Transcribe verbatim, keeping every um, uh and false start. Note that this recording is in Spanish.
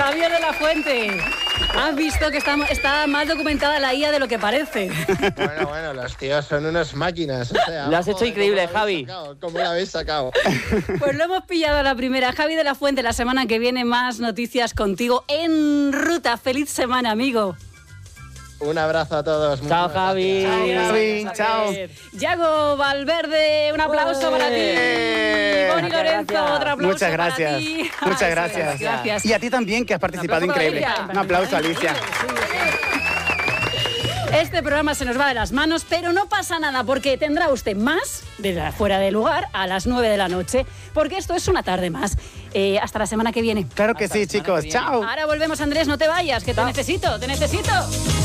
Javier de la Fuente. Has visto que está, está más documentada la I A de lo que parece. Bueno, bueno, los tíos son unas máquinas. O sea, lo has hecho increíble, Javi. Sacado, ¿Cómo lo habéis sacado? Pues lo hemos pillado a la primera. Javi de la Fuente, la semana que viene más noticias contigo en ruta. Feliz semana, amigo. Un abrazo a todos. Chao, Javi. Chao, Javi. Chao. Yago Valverde, un aplauso para ti. Boni Lorenzo, gracias. otro aplauso Muchas gracias. para ti. Muchas Ay, gracias. gracias. Y a ti también, que has participado Un aplauso increíble. para Alicia. Un aplauso, Alicia. Este programa se nos va de las manos, pero no pasa nada porque tendrá usted más de la fuera de lugar a las nueve de la noche, porque esto es una tarde más. Eh, hasta la semana que viene. Claro que sí, chicos. Chao. Ahora volvemos, Andrés, no te vayas, que te necesito, te necesito.